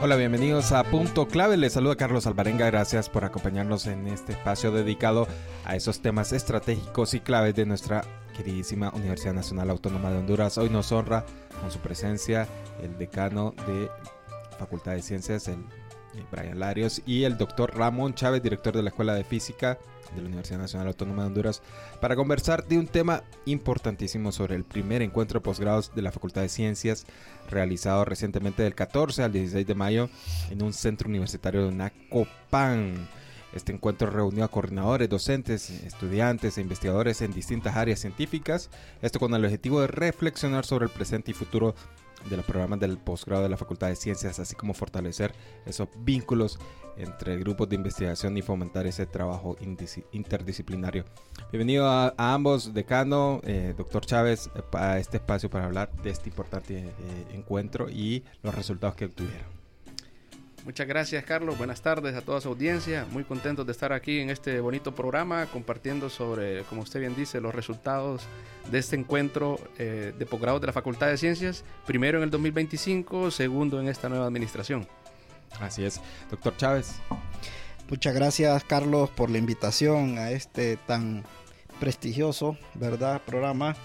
Hola, bienvenidos a Punto Clave. Les saluda Carlos Alvarenga. Gracias por acompañarnos en este espacio dedicado a esos temas estratégicos y claves de nuestra queridísima Universidad Nacional Autónoma de Honduras. Hoy nos honra con su presencia el decano de Facultad de Ciencias, el Brian Larios, y el doctor Ramón Chávez, director de la Escuela de Física de la Universidad Nacional Autónoma de Honduras, para conversar de un tema importantísimo sobre el primer encuentro de posgrados de la Facultad de Ciencias, realizado recientemente del 14 al 16 de mayo en un centro universitario de Nacopan. Este encuentro reunió a coordinadores, docentes, estudiantes e investigadores en distintas áreas científicas, esto con el objetivo de reflexionar sobre el presente y futuro de los programas del posgrado de la Facultad de Ciencias, así como fortalecer esos vínculos entre grupos de investigación y fomentar ese trabajo interdisciplinario. Bienvenido a ambos, decano, doctor Chávez, a este espacio para hablar de este importante encuentro y los resultados que obtuvieron. Muchas gracias, Carlos. Buenas tardes a toda su audiencia. Muy contentos de estar aquí en este bonito programa compartiendo sobre, como usted bien dice, los resultados de este encuentro de posgrado de la Facultad de Ciencias, primero en el 2025, segundo en esta nueva administración. Así es. Doctor Chávez. Muchas gracias, Carlos, por la invitación a este tan prestigioso, ¿verdad?, programa,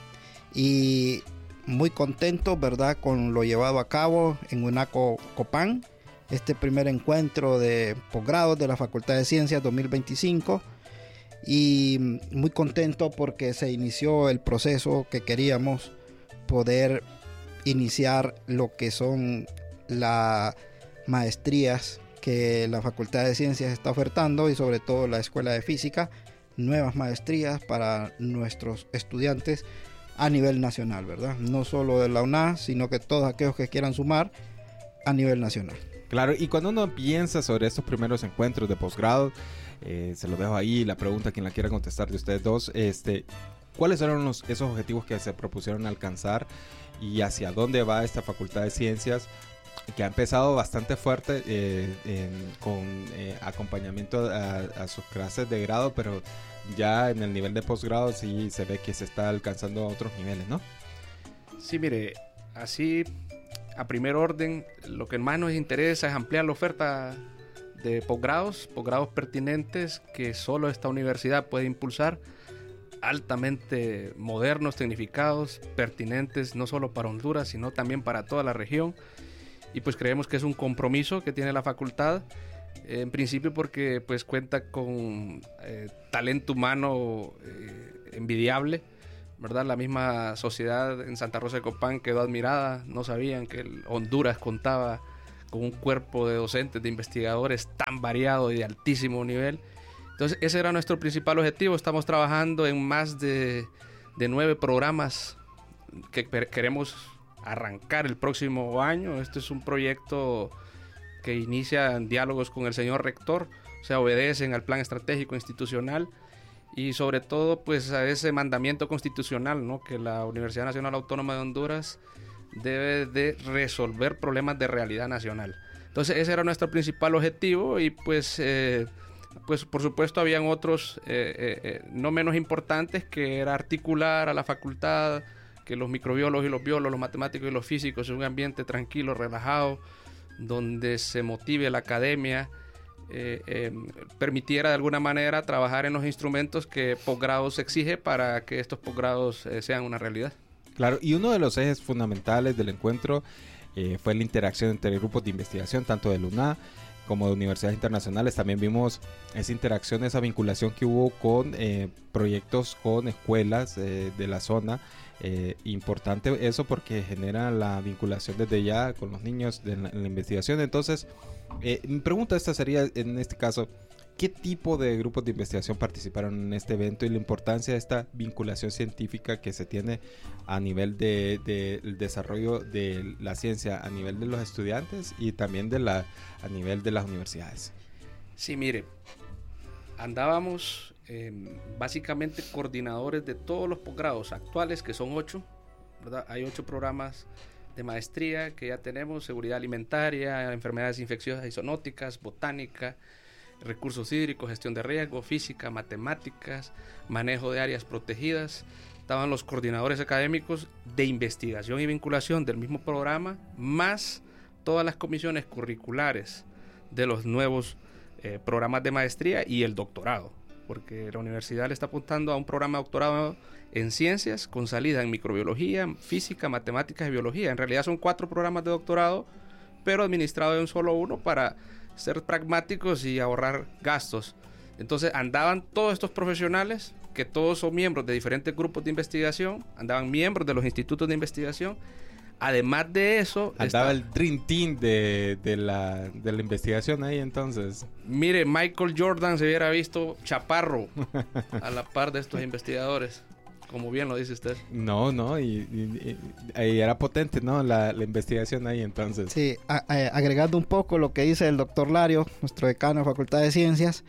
y muy contento, ¿verdad?, con lo llevado a cabo en Nacopan, este primer encuentro de posgrados de la Facultad de Ciencias 2025, y muy contento porque se inició el proceso que queríamos poder iniciar, lo que son las maestrías que la Facultad de Ciencias está ofertando, y sobre todo la Escuela de Física, nuevas maestrías para nuestros estudiantes a nivel nacional, ¿verdad? No solo de la UNA, sino que todos aquellos que quieran sumar a nivel nacional. Claro, y cuando uno piensa sobre estos primeros encuentros de posgrado, se lo dejo ahí, la pregunta, quien la quiera contestar de ustedes dos, ¿cuáles eran esos objetivos que se propusieron alcanzar y hacia dónde va esta Facultad de Ciencias, que ha empezado bastante fuerte con acompañamiento a sus clases de grado, pero ya en el nivel de posgrado sí se ve que se está alcanzando a otros niveles, ¿no? Sí, mire, así a primer orden, lo que más nos interesa es ampliar la oferta de posgrados pertinentes que solo esta universidad puede impulsar, altamente modernos, tecnificados, pertinentes no solo para Honduras, sino también para toda la región. Y pues creemos que es un compromiso que tiene la facultad, en principio porque pues cuenta con talento humano envidiable, ¿verdad? La misma sociedad en Santa Rosa de Copán quedó admirada. No sabían que Honduras contaba con un cuerpo de docentes, de investigadores tan variado y de altísimo nivel. Entonces ese era nuestro principal objetivo. Estamos trabajando en más de 9 programas que queremos arrancar el próximo año. Este es un proyecto que inicia en diálogos con el señor rector, o sea, obedecen al plan estratégico institucional y sobre todo pues a ese mandamiento constitucional, ¿no?, que la Universidad Nacional Autónoma de Honduras debe de resolver problemas de realidad nacional. Entonces ese era nuestro principal objetivo, y pues por supuesto habían otros no menos importantes, que era articular a la facultad, que los microbiólogos y los biólogos, los matemáticos y los físicos en un ambiente tranquilo, relajado, donde se motive la academia, permitiera de alguna manera trabajar en los instrumentos que posgrados exige para que estos posgrados sean una realidad. Claro, y uno de los ejes fundamentales del encuentro fue la interacción entre grupos de investigación, tanto de la UNA como de universidades internacionales. También vimos esa interacción, esa vinculación que hubo con proyectos con escuelas de la zona. Importante eso porque genera la vinculación desde ya con los niños en la investigación. Entonces, mi pregunta esta sería, en este caso, ¿qué tipo de grupos de investigación participaron en este evento y la importancia de esta vinculación científica que se tiene a nivel del desarrollo de la ciencia, a nivel de los estudiantes y también a nivel de las universidades? Sí, mire, andábamos básicamente coordinadores de todos los posgrados actuales, que son 8, ¿verdad? Hay 8 programas de maestría que ya tenemos: seguridad alimentaria, enfermedades infecciosas y zoonóticas, botánica, recursos hídricos, gestión de riesgo, física, matemáticas, manejo de áreas protegidas. Estaban los coordinadores académicos de investigación y vinculación del mismo programa, más todas las comisiones curriculares de los nuevos programas de maestría y el doctorado, porque la universidad le está apuntando a un programa de doctorado en ciencias con salida en microbiología, física, matemáticas y biología. En realidad son 4 programas de doctorado, pero administrado de un solo uno para ser pragmáticos y ahorrar gastos. Entonces andaban todos estos profesionales, que todos son miembros de diferentes grupos de investigación, andaban miembros de los institutos de investigación. Además de eso... Andaba el Dream Team de la investigación ahí entonces. Mire, Michael Jordan se hubiera visto chaparro a la par de estos investigadores, como bien lo dice usted. No, y era potente, ¿no? La investigación ahí entonces. Sí, agregando un poco lo que dice el doctor Lario, nuestro decano de Facultad de Ciencias,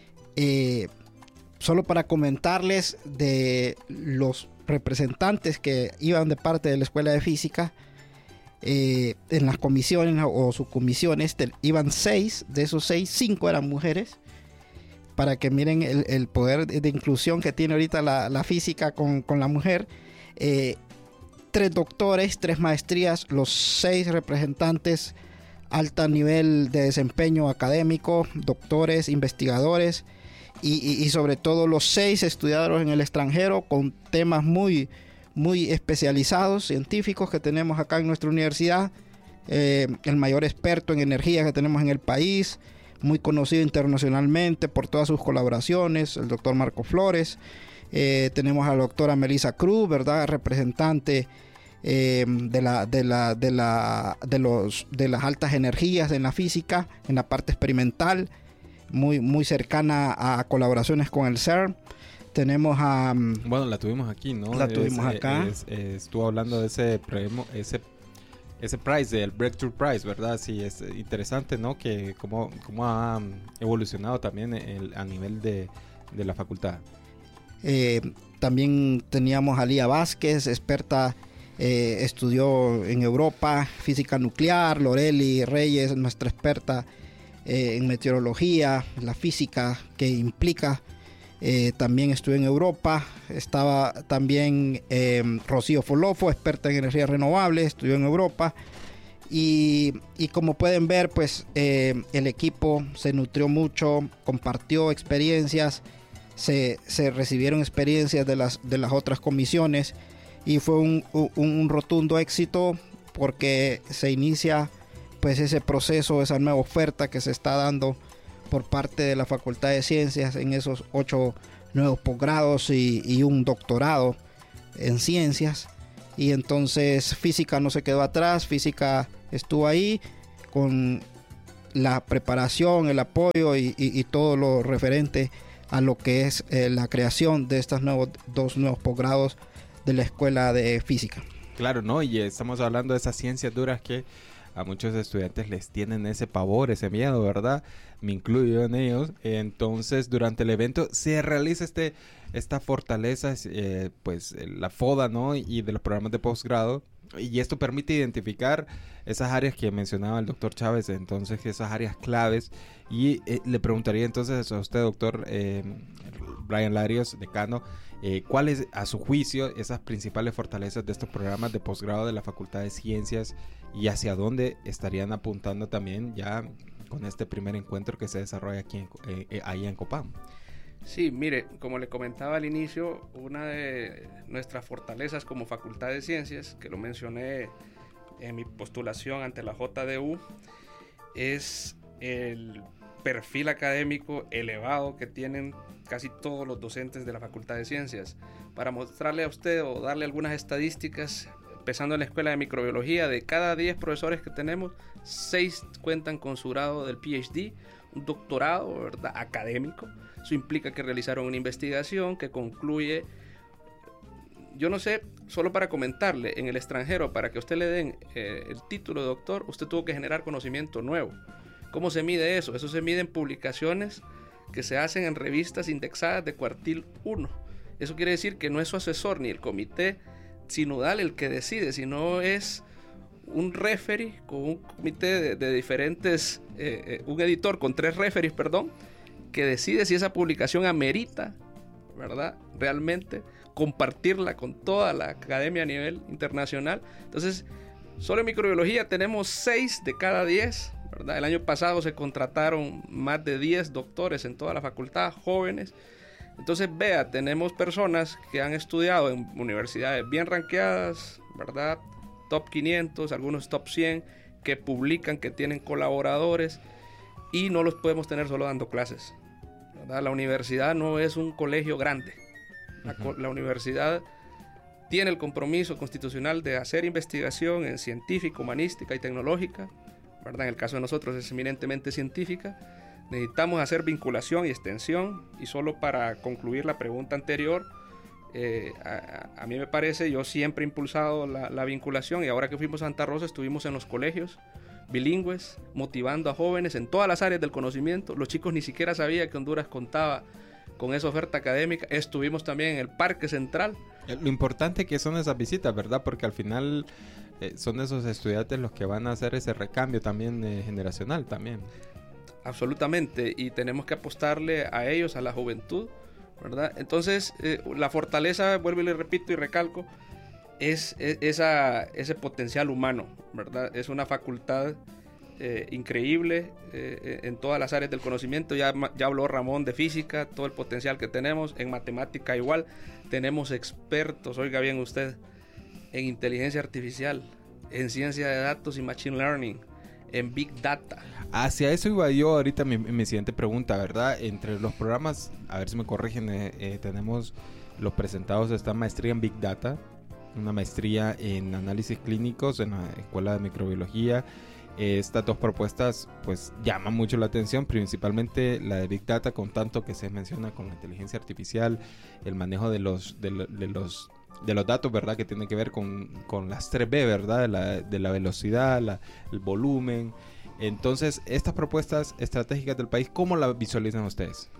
solo para comentarles de los representantes que iban de parte de la Escuela de Física, en las comisiones o subcomisiones iban 6, de esos 6, 5 eran mujeres, para que miren el poder de inclusión que tiene ahorita la física con la mujer. 3 doctores, 3 maestrías, los 6 representantes alto nivel de desempeño académico, doctores, investigadores, y sobre todo los 6 estudiados en el extranjero con temas muy especializados, científicos que tenemos acá en nuestra universidad. El mayor experto en energía que tenemos en el país, muy conocido internacionalmente por todas sus colaboraciones, el doctor Marco Flores. Tenemos a la doctora Melissa Cruz, ¿verdad? Representante de las altas energías en la física, en la parte experimental, muy cercana a colaboraciones con el CERN. Tenemos a... Bueno, la tuvimos aquí, ¿no? La tuvimos acá. Estuvo hablando de ese premio, ese prize, del Breakthrough Prize, ¿verdad? Sí, es interesante, ¿no? Que cómo ha evolucionado también a nivel de la facultad. También teníamos a Lía Vázquez, experta, estudió en Europa física nuclear. Loreli Reyes, nuestra experta en meteorología, la física que implica, también estudió en Europa. Estaba también Rocío Folofo, experta en energías renovables, estudió en Europa. Y como pueden ver, pues el equipo se nutrió mucho, compartió experiencias, se recibieron experiencias de las otras comisiones, y fue un rotundo éxito, porque se inicia pues ese proceso, esa nueva oferta que se está dando por parte de la Facultad de Ciencias en esos 8 nuevos posgrados y un doctorado en ciencias. Y entonces física no se quedó atrás, física estuvo ahí con la preparación, el apoyo y todo lo referente a lo que es la creación de estos 2 nuevos posgrados de la Escuela de Física. Claro, ¿no? Y estamos hablando de esas ciencias duras que a muchos estudiantes les tienen ese pavor, ese miedo, ¿verdad? Me incluyo en ellos. Entonces, durante el evento se realiza esta fortaleza, pues la FODA, ¿no? Y de los programas de posgrado. Y esto permite identificar esas áreas que mencionaba el doctor Chávez, entonces esas áreas claves. Y le preguntaría entonces a usted, doctor Brian Larios, decano, ¿cuáles, a su juicio, esas principales fortalezas de estos programas de posgrado de la Facultad de Ciencias, y hacia dónde estarían apuntando también ya con este primer encuentro que se desarrolla aquí ahí en Copán? Sí, mire, como le comentaba al inicio, una de nuestras fortalezas como Facultad de Ciencias, que lo mencioné en mi postulación ante la JDU, es el perfil académico elevado que tienen casi todos los docentes de la Facultad de Ciencias. Para mostrarle a usted o darle algunas estadísticas, empezando en la Escuela de Microbiología, de cada 10 profesores que tenemos, 6 cuentan con su grado del PhD, un doctorado, ¿verdad?, académico. Eso implica que realizaron una investigación que concluye, yo no sé, solo para comentarle, en el extranjero, para que usted le den el título de doctor, usted tuvo que generar conocimiento nuevo. ¿Cómo se mide eso? Eso se mide en publicaciones que se hacen en revistas indexadas de cuartil 1. Eso quiere decir que no es su asesor ni el comité sinodal el que decide, sino es un referee con un comité de diferentes, un editor con 3 referees, que decide si esa publicación amerita, ¿verdad?, realmente compartirla con toda la academia a nivel internacional. Entonces, Solo en microbiología tenemos 6 de cada 10, ¿verdad? El año pasado se contrataron más de 10 doctores en toda la facultad, jóvenes. Entonces, vea, tenemos personas que han estudiado en universidades bien rankeadas, ¿verdad? Top 500, algunos top 100, que publican, que tienen colaboradores, y no los podemos tener solo dando clases, ¿verdad? La universidad no es un colegio grande. La universidad tiene el compromiso constitucional de hacer investigación en científica, humanística y tecnológica, ¿verdad? En el caso de nosotros es eminentemente científica. Necesitamos hacer vinculación y extensión. Y solo para concluir la pregunta anterior, a mí me parece, yo siempre he impulsado la vinculación, y ahora que fuimos a Santa Rosa estuvimos en los colegios bilingües, motivando a jóvenes en todas las áreas del conocimiento. Los chicos ni siquiera sabían que Honduras contaba con esa oferta académica. Estuvimos también en el Parque Central. Lo importante que son esas visitas, ¿verdad? Porque al final son esos estudiantes los que van a hacer ese recambio también generacional también. Absolutamente, y tenemos que apostarle a ellos, a la juventud, ¿verdad? Entonces, la fortaleza, vuelvo y le repito y recalco, es ese potencial humano, ¿verdad? Es una facultad increíble en todas las áreas del conocimiento. Ya habló Ramón de física, todo el potencial que tenemos, en matemática igual. Tenemos expertos, oiga bien usted, en inteligencia artificial, en ciencia de datos y machine learning, en big data. Hacia eso iba yo ahorita mi siguiente pregunta, ¿verdad? Entre los programas, a ver si me corrigen, tenemos los presentados, está maestría en big data, una maestría en análisis clínicos en la Escuela de Microbiología. Estas dos propuestas pues llaman mucho la atención, principalmente la de Big Data, con tanto que se menciona con la inteligencia artificial, el manejo de los datos, ¿verdad? Que tiene que ver con las 3B, ¿verdad? De la velocidad, el volumen. Entonces, estas propuestas estratégicas del país, ¿cómo las visualizan ustedes?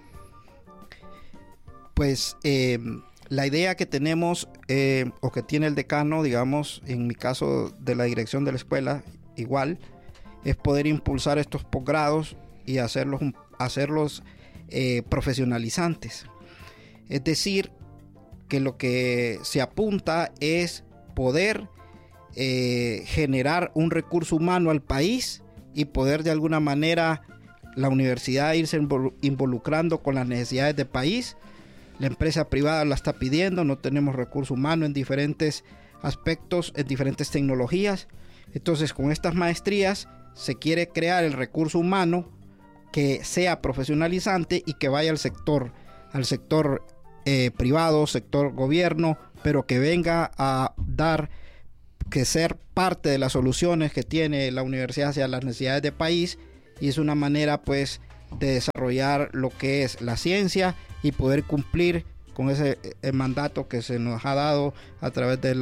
Pues la idea que tenemos o que tiene el decano, digamos, en mi caso de la dirección de la escuela, igual, es poder impulsar estos posgrados y hacerlos profesionalizantes. Es decir, que lo que se apunta es poder generar un recurso humano al país y poder de alguna manera la universidad irse involucrando con las necesidades del país. La empresa privada la está pidiendo, no tenemos recurso humano en diferentes aspectos, en diferentes tecnologías. Entonces, con estas maestrías se quiere crear el recurso humano que sea profesionalizante y que vaya al sector privado, sector gobierno, pero que venga a ser parte de las soluciones que tiene la universidad hacia las necesidades del país, y es una manera pues de desarrollar lo que es la ciencia y poder cumplir con ese mandato que se nos ha dado a través de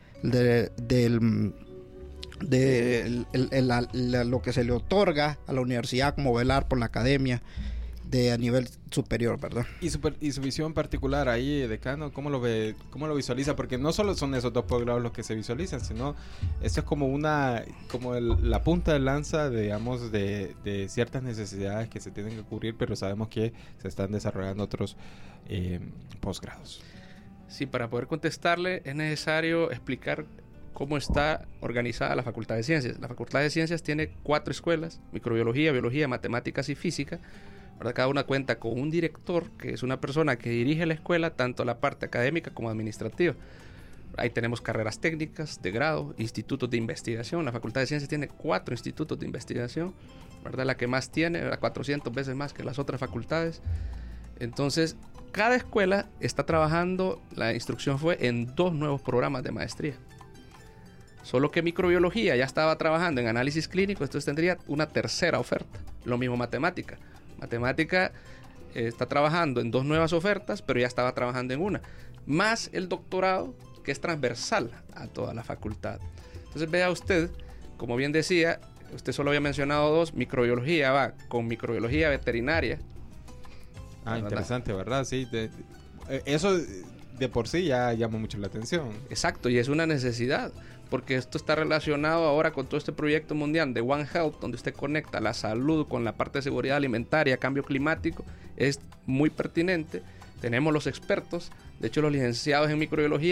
lo que se le otorga a la universidad como velar por la academia a nivel superior, ¿verdad? Y su visión particular ahí, decano, ¿cómo lo ve, cómo lo visualiza? Porque no solo son esos dos posgrados los que se visualizan, sino esto es como la punta de lanza, digamos, de ciertas necesidades que se tienen que cubrir, pero sabemos que se están desarrollando otros posgrados. Sí, para poder contestarle es necesario explicar cómo está organizada la Facultad de Ciencias. La Facultad de Ciencias tiene 4 escuelas: microbiología, biología, matemáticas y física, ¿verdad? Cada una cuenta con un director, que es una persona que dirige la escuela, tanto la parte académica como administrativa. Ahí tenemos carreras técnicas de grado, institutos de investigación. La Facultad de Ciencias tiene 4 institutos de investigación, ¿verdad? La que más tiene, 400 veces más que las otras facultades. Entonces, cada escuela está trabajando, la instrucción fue en 2 nuevos programas de maestría. Solo que microbiología ya estaba trabajando en análisis clínico, entonces tendría una tercera oferta. Lo mismo matemática. Matemática está trabajando en 2 nuevas ofertas, pero ya estaba trabajando en una. Más el doctorado, que es transversal a toda la facultad. Entonces vea usted, como bien decía, usted solo había mencionado 2, microbiología va con microbiología veterinaria. Ah, interesante, ¿verdad? Sí, eso de por sí ya llama mucho la atención. Exacto, y es una necesidad, porque esto está relacionado ahora con todo este proyecto mundial de One Health, donde usted conecta la salud con la parte de seguridad alimentaria, cambio climático. Es muy pertinente. Tenemos los expertos, de hecho los licenciados en microbiología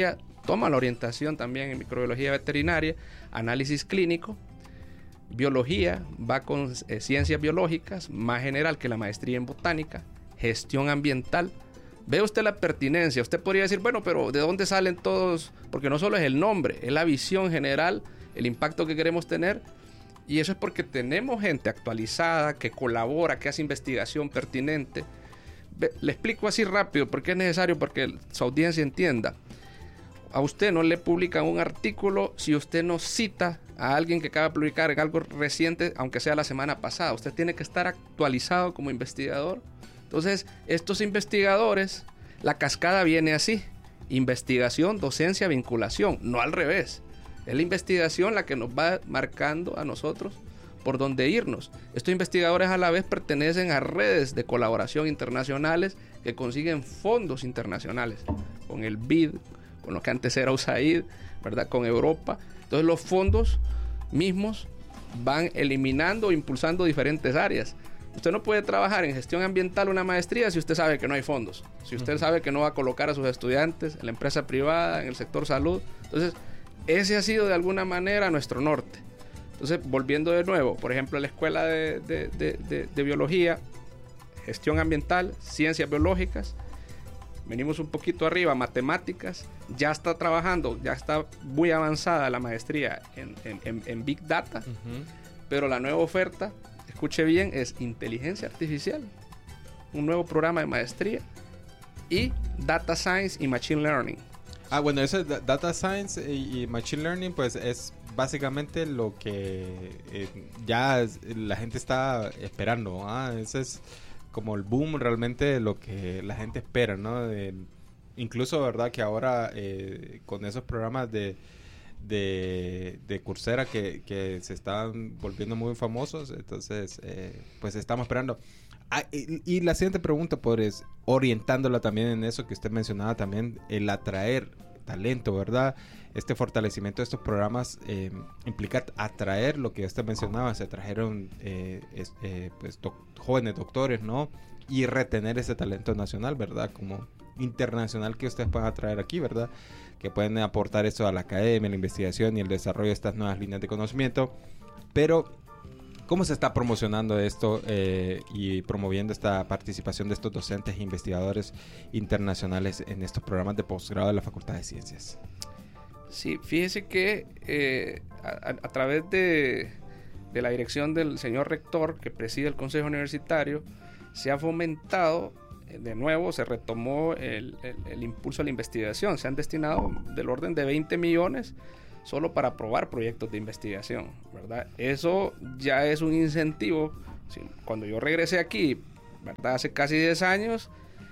toma la orientación también en microbiología veterinaria, análisis clínico, biología, va con ciencias biológicas, más general que la maestría en botánica, gestión ambiental. Ve usted la pertinencia. Usted podría decir, bueno, pero ¿de dónde salen todos? Porque no solo es el nombre, es la visión general, el impacto que queremos tener. Y eso es porque tenemos gente actualizada, que colabora, que hace investigación pertinente. Le explico así rápido, porque es necesario porque su audiencia entienda. A usted no le publican un artículo si usted no cita a alguien que acaba de publicar algo reciente, aunque sea la semana pasada. Usted tiene que estar actualizado como investigador. Entonces, estos investigadores, la cascada viene así: investigación, docencia, vinculación, no al revés. Es la investigación la que nos va marcando a nosotros por dónde irnos. Estos investigadores a la vez pertenecen a redes de colaboración internacionales que consiguen fondos internacionales, con el BID, con lo que antes era USAID, ¿verdad? Con Europa. Entonces los fondos mismos van eliminando o impulsando diferentes áreas. Usted no puede trabajar en gestión ambiental una maestría si usted sabe que no hay fondos, si usted sabe que no va a colocar a sus estudiantes en la empresa privada, en el sector salud. Entonces, ese ha sido de alguna manera nuestro norte. Entonces, volviendo de nuevo, por ejemplo, la escuela de biología, gestión ambiental, ciencias biológicas, venimos un poquito arriba, matemáticas, ya está trabajando, ya está muy avanzada la maestría en Big Data, pero la nueva oferta, escuche bien, es inteligencia artificial, un nuevo programa de maestría, y Data Science y Machine Learning. Bueno, eso es Data Science y Machine Learning, pues es básicamente lo que ya la gente está esperando. Ese es como el boom realmente de lo que la gente espera, ¿no? Incluso, ¿verdad? Que ahora con esos programas de Coursera que se están volviendo muy famosos, entonces pues estamos esperando. Y la siguiente pregunta, pues, orientándola también en eso que usted mencionaba también, el atraer talento, ¿verdad? Este fortalecimiento de estos programas implica atraer lo que usted mencionaba, se trajeron pues jóvenes doctores, ¿no? Y retener ese talento nacional, ¿verdad? Como internacional que ustedes puedan atraer aquí, ¿verdad? Que pueden aportar eso a la academia, la investigación y el desarrollo de estas nuevas líneas de conocimiento. Pero ¿cómo se está promocionando esto y promoviendo esta participación de estos docentes e investigadores internacionales en estos programas de posgrado de la Facultad de Ciencias? Sí, fíjese que a través de la dirección del señor rector que preside el Consejo Universitario, se ha fomentado, de nuevo, se retomó el impulso a la investigación. Se han destinado del orden de 20 millones solo para aprobar proyectos de investigación, ¿verdad? Eso ya es un incentivo. Cuando yo regresé aquí, ¿verdad? Hace casi 10 años,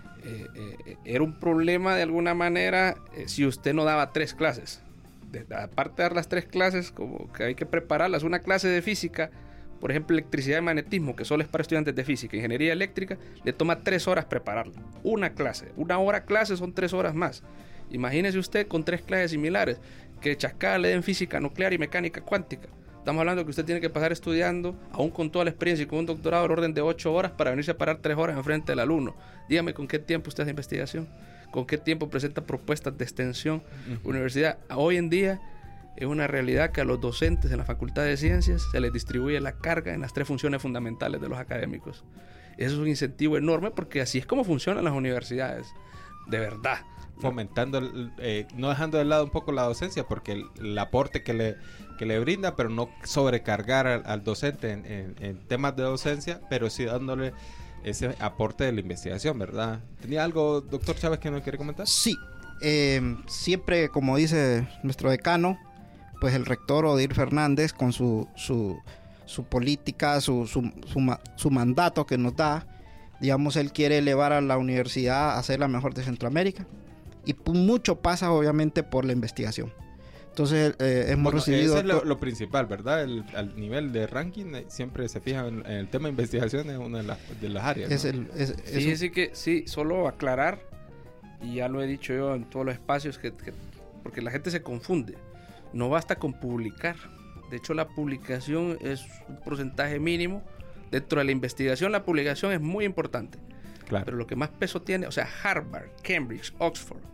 era un problema de alguna manera si usted no daba 3 clases. Aparte de dar las 3 clases, como que hay que prepararlas. Una clase de física, por ejemplo, electricidad y magnetismo, que solo es para estudiantes de física, ingeniería eléctrica, le toma 3 horas prepararla. Una clase, 1 hora clase son 3 horas más. Imagínese usted con 3 clases similares, que chascada le den física nuclear y mecánica cuántica. Estamos hablando que usted tiene que pasar estudiando, aún con toda la experiencia y con un doctorado del orden de 8 horas para venirse a parar 3 horas enfrente del alumno. Dígame con qué tiempo usted hace investigación, con qué tiempo presenta propuestas de extensión. Universidad, hoy en día es una realidad que a los docentes en la Facultad de Ciencias se les distribuye la carga en las 3 funciones fundamentales de los académicos. Eso es un incentivo enorme porque así es como funcionan las universidades, de verdad. Fomentando, no dejando de lado un poco la docencia, porque el aporte que le brinda, pero no sobrecargar al docente en temas de docencia, pero sí dándole ese aporte de la investigación, ¿verdad? ¿Tenía algo, doctor Chávez, que nos quiere comentar? Sí, siempre, como dice nuestro decano, pues el rector Odir Fernández, con su política, su mandato que nos da, digamos, él quiere elevar a la universidad a ser la mejor de Centroamérica. Y mucho pasa obviamente por la investigación. Entonces hemos recibido... Eso es lo principal, ¿verdad? Al nivel de ranking siempre se fija en el tema de investigación, es una de las áreas, ¿no? Fíjese que sí, solo aclarar, y ya lo he dicho yo en todos los espacios, porque la gente se confunde. No basta con publicar. De hecho, la publicación es un porcentaje mínimo. Dentro de la investigación, la publicación es muy importante. Claro. Pero lo que más peso tiene, o sea, Harvard, Cambridge, Oxford,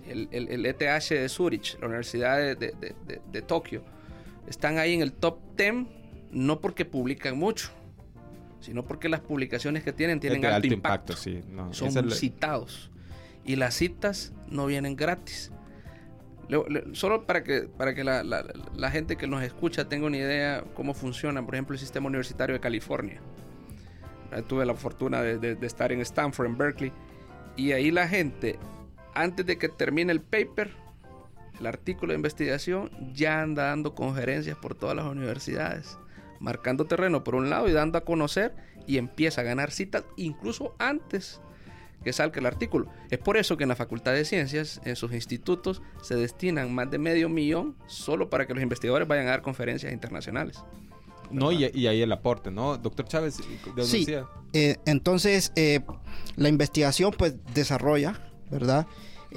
el ETH de Zurich, la Universidad de Tokio, están ahí en el top 10, no porque publican mucho, sino porque las publicaciones que tienen alto impacto. Sí, no, son citados. Y las citas no vienen gratis. Solo para que la gente que nos escucha tenga una idea cómo funciona, por ejemplo, el sistema universitario de California. Tuve la fortuna de estar en Stanford, en Berkeley, y ahí la gente, antes de que termine el paper, el artículo de investigación, ya anda dando conferencias por todas las universidades, marcando terreno por un lado y dando a conocer, y empieza a ganar citas incluso antes que salga el artículo. Es por eso que en la Facultad de Ciencias, en sus institutos, se destinan más de $500,000 solo para que los investigadores vayan a dar conferencias internacionales. No, y ahí el aporte, ¿no? Doctor Chávez, ¿de dónde sí, decía? Entonces, la investigación pues desarrolla, ¿verdad?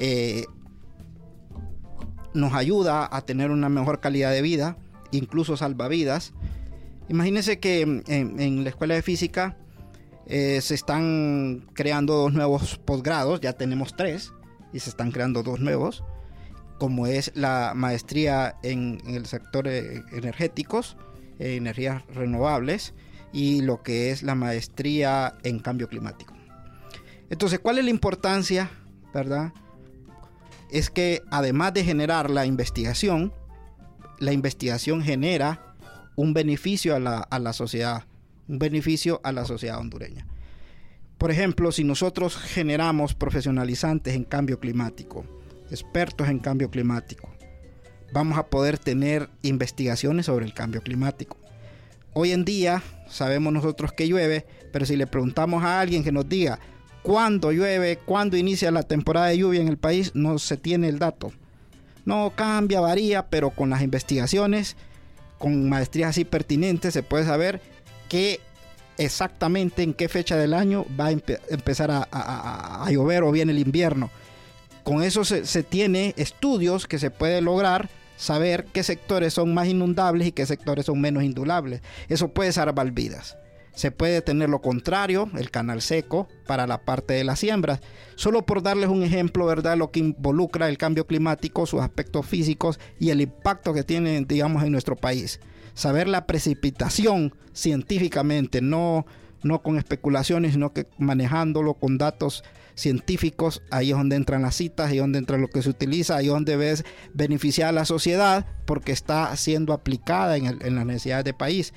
Nos ayuda a tener una mejor calidad de vida, incluso salva vidas. Imagínense que en la Escuela de Física se están creando 2 nuevos posgrados, ya tenemos 3, y se están creando 2 nuevos, como es la maestría en el sector energéticos, energías renovables, y lo que es la maestría en cambio climático. Entonces, ¿cuál es la importancia, verdad? Es que además de generar la investigación genera un beneficio a la sociedad, un beneficio a la sociedad hondureña. Por ejemplo, si nosotros generamos profesionalizantes en cambio climático, expertos en cambio climático, vamos a poder tener investigaciones sobre el cambio climático. Hoy en día sabemos nosotros que llueve, pero si le preguntamos a alguien que nos diga cuándo llueve, cuándo inicia la temporada de lluvia en el país, no se tiene el dato. No cambia, varía, pero con las investigaciones, con maestrías así pertinentes, se puede saber que exactamente en qué fecha del año va a empezar a llover o viene el invierno. Con eso se tiene estudios que se puede lograr saber qué sectores son más inundables y qué sectores son menos inundables. Eso puede salvar vidas. Se puede tener lo contrario, el canal seco para la parte de las siembras. Solo por darles un ejemplo, ¿verdad? Lo que involucra el cambio climático, sus aspectos físicos y el impacto que tiene, digamos, en nuestro país. Saber la precipitación científicamente, no con especulaciones, sino que manejándolo con datos científicos. Ahí es donde entran las citas, ahí es donde entra lo que se utiliza, ahí es donde ves beneficiar a la sociedad porque está siendo aplicada en las necesidades del país.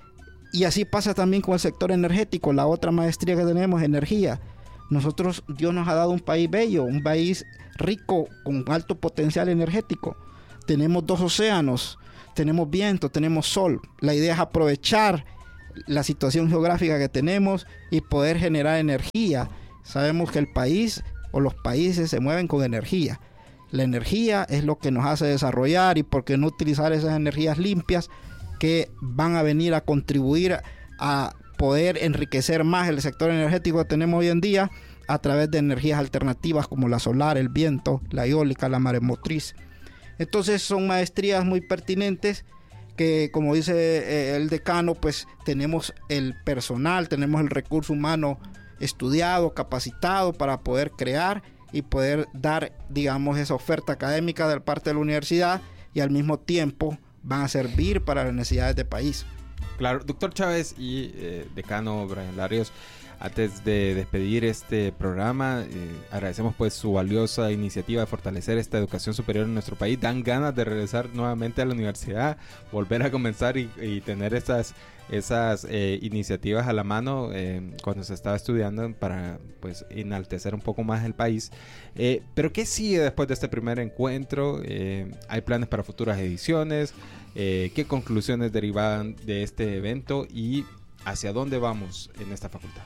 Y así pasa también con el sector energético, la otra maestría que tenemos, energía. Nosotros, Dios nos ha dado un país bello, un país rico con alto potencial energético. Tenemos 2 océanos, tenemos viento, tenemos sol. La idea es aprovechar la situación geográfica que tenemos y poder generar energía. Sabemos que el país o los países se mueven con energía. La energía es lo que nos hace desarrollar, y por qué no utilizar esas energías limpias que van a venir a contribuir a poder enriquecer más el sector energético que tenemos hoy en día a través de energías alternativas como la solar, el viento, la eólica, la maremotriz. Entonces son maestrías muy pertinentes que, como dice el decano, pues tenemos el personal, tenemos el recurso humano estudiado, capacitado para poder crear y poder dar, digamos, esa oferta académica de parte de la universidad, y al mismo tiempo van a servir para las necesidades del país. Claro, doctor Chávez y decano Brian Larios, antes de despedir este programa, agradecemos pues su valiosa iniciativa de fortalecer esta educación superior en nuestro país. Dan ganas de regresar nuevamente a la universidad, volver a comenzar y tener esas iniciativas a la mano cuando se estaba estudiando para pues enaltecer un poco más el país. Pero ¿qué sigue después de este primer encuentro? ¿Hay planes para futuras ediciones? ¿Qué conclusiones derivan de este evento y hacia dónde vamos en esta facultad?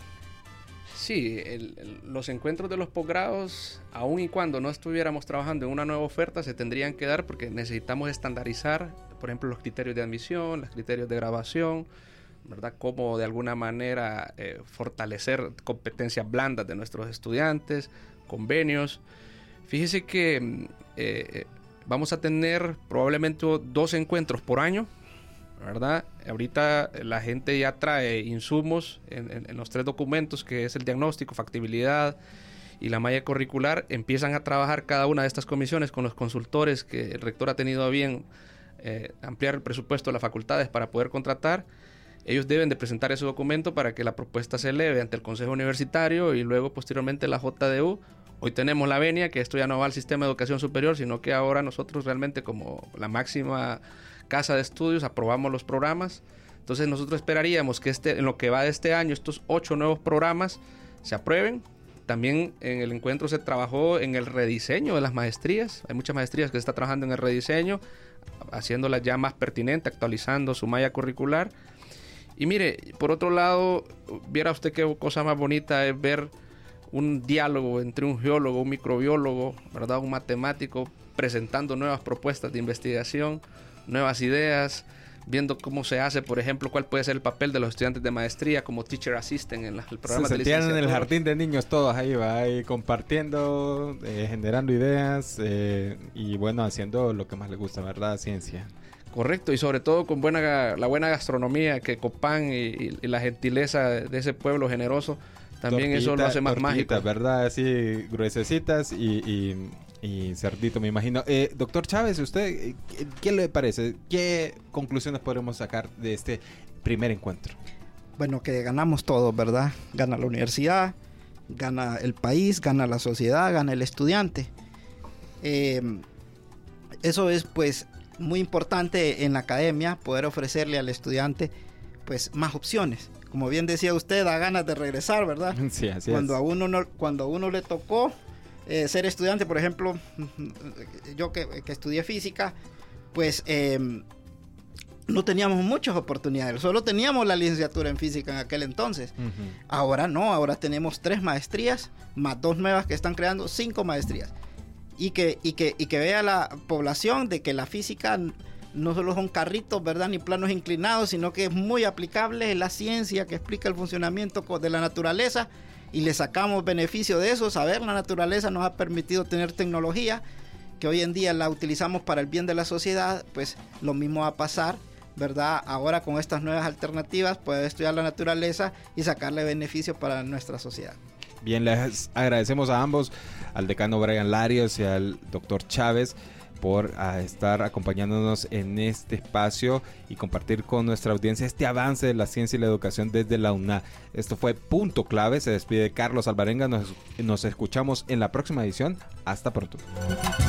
Sí, los encuentros de los posgrados, aun y cuando no estuviéramos trabajando en una nueva oferta, se tendrían que dar porque necesitamos estandarizar, por ejemplo, los criterios de admisión, los criterios de grabación, ¿verdad? Cómo de alguna manera fortalecer competencias blandas de nuestros estudiantes, convenios. Fíjese que vamos a tener probablemente 2 encuentros por año, ¿verdad? Ahorita la gente ya trae insumos en los 3 documentos, que es el diagnóstico, factibilidad y la malla curricular, empiezan a trabajar cada una de estas comisiones con los consultores que el rector ha tenido a bien ampliar el presupuesto de las facultades para poder contratar. Ellos deben de presentar ese documento para que la propuesta se eleve ante el Consejo Universitario y luego posteriormente la JDU. Hoy tenemos la venia, que esto ya no va al sistema de educación superior, sino que ahora nosotros realmente como la máxima casa de estudios aprobamos los programas. Entonces nosotros esperaríamos que en lo que va de este año estos 8 nuevos programas se aprueben. También en el encuentro se trabajó en el rediseño de las maestrías. Hay muchas maestrías que se está trabajando en el rediseño, haciéndolas ya más pertinente, actualizando su malla curricular. Y mire, por otro lado, viera usted qué cosa más bonita es ver un diálogo entre un geólogo, un microbiólogo, ¿verdad? Un matemático presentando nuevas propuestas de investigación, nuevas ideas, viendo cómo se hace, por ejemplo, cuál puede ser el papel de los estudiantes de maestría como teacher assistant en el programa de licenciatura. Se sentían en el jardín de niños todos ahí, compartiendo, generando ideas y bueno, haciendo lo que más les gusta, ¿verdad? Ciencia. Correcto, y sobre todo con la buena gastronomía que Copán y la gentileza de ese pueblo generoso, también eso lo hace más mágico. ¿Verdad? Así gruesecitas y cerdito, me imagino. Doctor Chávez, ¿usted qué le parece? ¿Qué conclusiones podemos sacar de este primer encuentro? Bueno, que ganamos todos, ¿verdad? Gana la universidad, gana el país, gana la sociedad, gana el estudiante. Eso es pues muy importante en la academia, poder ofrecerle al estudiante pues más opciones. Como bien decía usted, da ganas de regresar, ¿verdad? Sí, así cuando es. Cuando a uno le tocó ser estudiante, por ejemplo, yo que estudié física, pues no teníamos muchas oportunidades, solo teníamos la licenciatura en física en aquel entonces. Ahora no, ahora tenemos 3 maestrías, más 2 nuevas que están creando, 5 maestrías. Y que vea la población de que la física no solo son carritos, ¿verdad? Ni planos inclinados, sino que es muy aplicable, es la ciencia que explica el funcionamiento de la naturaleza y le sacamos beneficio de eso. Saber la naturaleza nos ha permitido tener tecnología que hoy en día la utilizamos para el bien de la sociedad. Pues lo mismo va a pasar, ¿verdad? Ahora con estas nuevas alternativas poder estudiar la naturaleza y sacarle beneficios para nuestra sociedad. Bien, les agradecemos a ambos, al decano Brian Larios y al doctor Chávez, por estar acompañándonos en este espacio y compartir con nuestra audiencia este avance de la ciencia y la educación desde la UNA. Esto fue Punto Clave. Se despide Carlos Alvarenga. Nos escuchamos en la próxima edición. Hasta pronto.